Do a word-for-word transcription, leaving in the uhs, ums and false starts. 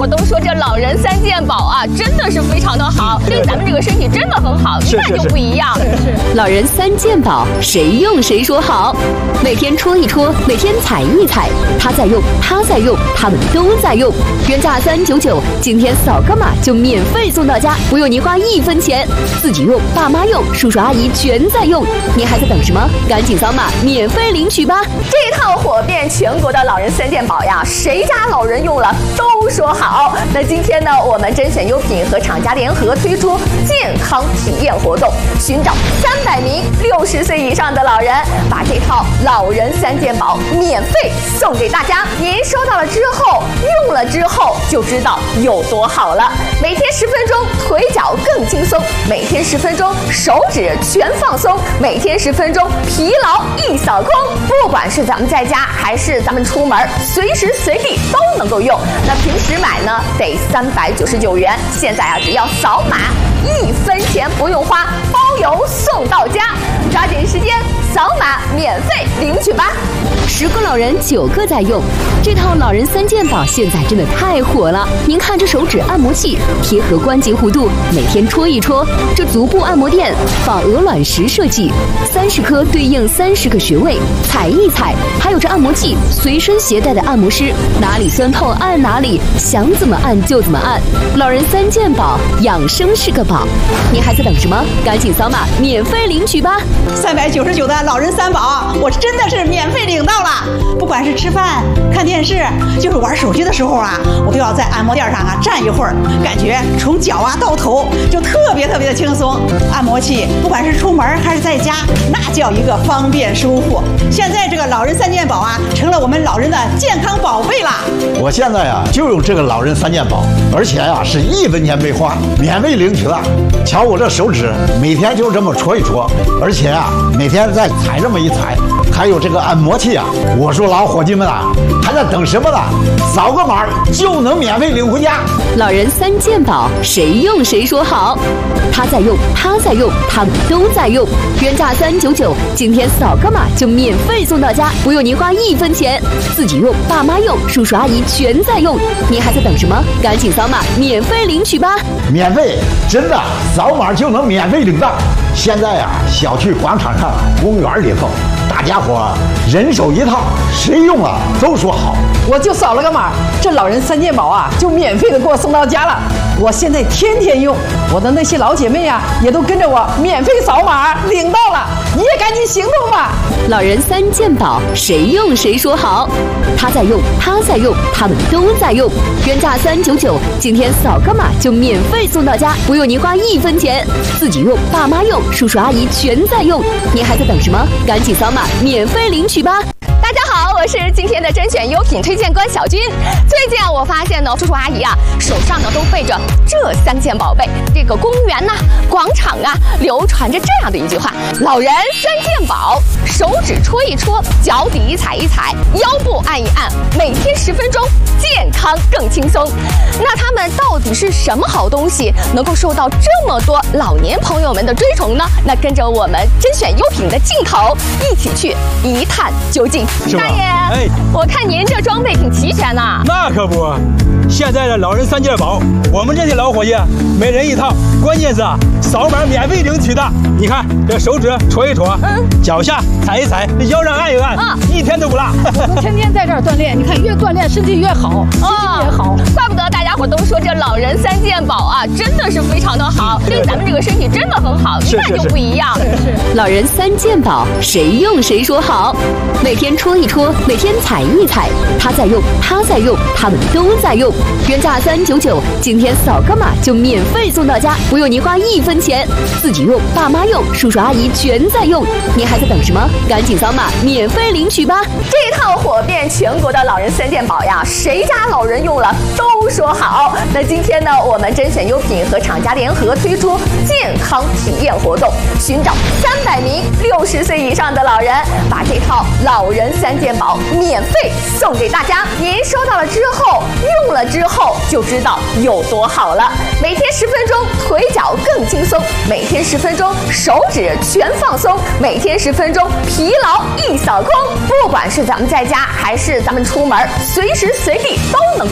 伙都说这老人三件宝啊，真的是非常的好，对咱们这个身体真的很好，一看就不一样。 老人三件宝，谁用谁说好。每天戳一戳，每天踩一踩，他在用，他在用，他们都在用。原价三九九，今天扫个码就免费送到家，不用你花一分钱。自己用，爸妈用，叔叔阿姨全在用，你还在等什么？赶紧扫码免费领取吧！ 这套火遍全国的老人三件宝呀，谁家老人用了都说好。那今天呢，我们甄选优品和厂家联合推出健康体验活动，寻找三百名六十岁以上的老人，把这套老人三件宝免费送给大家。您收到了之后，用了之后就知道有多好了。每天十分钟，腿脚更轻松；每天十分钟，手指全放松；每天十分钟，疲劳一扫空。不管是咱们在家还是咱们出门，随时随地都能够用。那平时买呢，得三百九十九元，现在啊，只要扫码，一分钱不用花，包邮送到家。抓紧时间扫码免费领取吧！ 十个老人九个在用，这套老人三件宝现在真的太火了。您看这手指按摩器，贴合关节弧度，每天戳一戳；这足部按摩垫，仿鹅卵石设计，三十颗对应三十个穴位，踩一踩。还有这按摩器，随身携带的按摩师，哪里酸痛按哪里，想怎么按就怎么按。老人三件宝，养生是个宝。您还在等什么？赶紧扫码免费领取吧！ 三百九十九的老人三宝，我真的是免费领到了。不管是吃饭、看电视，就是玩手机的时候啊，我都要在按摩垫上啊站一会儿，感觉从脚啊到头就特别特别的轻松。按摩器不管是出门还是在家，那叫一个方便舒服。现在这个老人三件宝啊，成了我们老人的健康宝贝啦。 我现在呀就用这个老人三件宝，而且呀是一分钱没花，免费领取了。瞧我这手指，每天就这么戳一戳，而且啊每天再踩这么一踩。还有这个按摩器啊，我说老伙计们啊，还在等什么呢？扫个码就能免费领回家。 老人三件宝，谁用谁说好。他在用，他在用，他们都在用。原价三九九，今天扫个码就免费送到家，不用您花一分钱。自己用，爸妈用，叔叔阿姨全在用，您还在等什么？赶紧扫码免费领取吧！ 免费，真的，扫码就能免费领到。现在啊，小区广场上、公园里头，大家伙人手一套，谁用了都说好。 我就扫了个码，这老人三件宝啊，就免费的给我送到家了。我现在天天用，我的那些老姐妹啊，也都跟着我免费扫码领到了。你也赶紧行动吧！ 老人三件宝，谁用谁说好。他在用，他在用，他们都在用。原价三九九，今天扫个码就免费送到家，不用您花一分钱。自己用，爸妈用，叔叔阿姨全在用，您还在等什么？赶紧扫码免费领取吧！ 大家好，我是今天的甄选优品推荐官小军。最近啊，我发现呢，叔叔阿姨啊，手上呢都背着这三件宝贝。这个公园呐、广场啊，流传着这样的一句话：老人三件宝，手指戳一戳，脚底踩一踩，腰部按一按，每天十分钟，健康更轻松。那他们到底是什么好东西，能够受到这么多老年朋友们的追崇呢？那跟着我们甄选优品的镜头，一起去一探究竟。大爷，哎，我看您这装备挺齐全呐。 那可不，现在的老人三件宝，我们这些老伙计每人一套，关键是啊，扫码免费领取的。你看这手指戳一戳，嗯，脚下踩一踩，腰上按一按，啊，一天都不落。 我们天天在这儿锻炼，你看越锻炼身体越好，心情也好。 怪不得大家伙都说这老人三件宝啊，真的是非常的好，对咱们这个身体真的很好，一看就不一样。 老人三件宝，谁用谁说好。每天戳一戳，每天踩一踩，他在用，他在用，他们都在用。原价三九九，今天扫个码就免费送到家，不用您花一分钱。自己用，爸妈用，叔叔阿姨全在用，您还在等什么？赶紧扫码免费领取吧！ 这套火遍全国的老人三件宝呀，谁家老人用了都说好。那今天呢，我们甄选优品和厂家联合推出健康体验活动，寻找三百名六十岁以上的老人，把这套老人三件宝免费送给大家。您收到了之后，用了之后就知道有多好了。每天十分钟，腿脚更轻松；每天十分钟，手指全放松；每天十分钟，疲劳一扫空。不管是咱们在家还是咱们出门，随时随地都能够